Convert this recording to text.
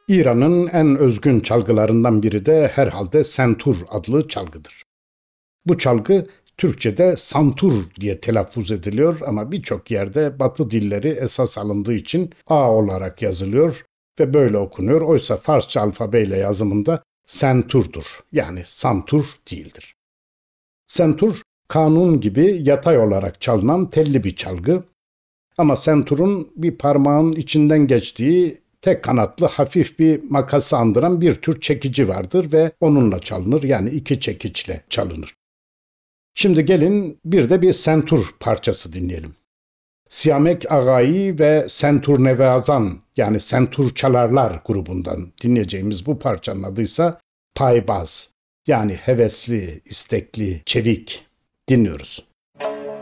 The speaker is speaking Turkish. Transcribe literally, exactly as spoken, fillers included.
İran'ın en özgün çalgılarından biri de herhalde sentur adlı çalgıdır. Bu çalgı Türkçe'de santur diye telaffuz ediliyor ama birçok yerde Batı dilleri esas alındığı için A olarak yazılıyor ve böyle okunuyor. Oysa Farsça alfabeyle yazımında senturdur, yani santur değildir. Sentur, kanun gibi yatay olarak çalınan telli bir çalgı ama senturun bir parmağın içinden geçtiği tek kanatlı hafif bir makası andıran bir tür çekici vardır ve onunla çalınır, yani iki çekiçle çalınır. Şimdi gelin bir de bir sentur parçası dinleyelim. Siyamek Ağayi ve Sentur Nevazan, yani sentur çalarlar grubundan dinleyeceğimiz bu parçanın adıysa Paybaz, yani hevesli, istekli, çevik. Dinliyoruz.